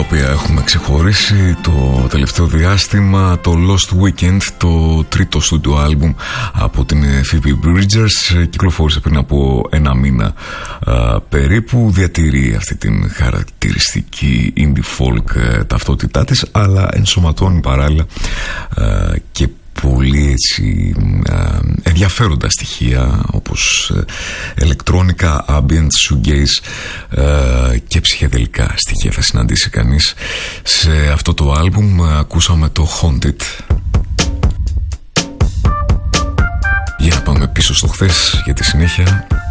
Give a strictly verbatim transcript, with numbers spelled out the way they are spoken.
οποία έχουμε ξεχωρίσει το τελευταίο διάστημα, το Lost Weekend, το τρίτο studio album από την Phoebe Bridgers, κυκλοφόρησε πριν από ένα μήνα α, περίπου. Διατηρεί αυτή την χαρακτηριστική indie folk ταυτότητά της, αλλά ενσωματώνει παράλληλα α, και πολύ έτσι ενδιαφέροντα στοιχεία όπως ηλεκτρόνικα, ambient, shoegaze και ψυχεδελικά στοιχεία θα συναντήσει κανείς σε αυτό το άλμπουμ. Ακούσαμε το Haunted. Για να πάμε πίσω στο χθες για τη συνέχεια.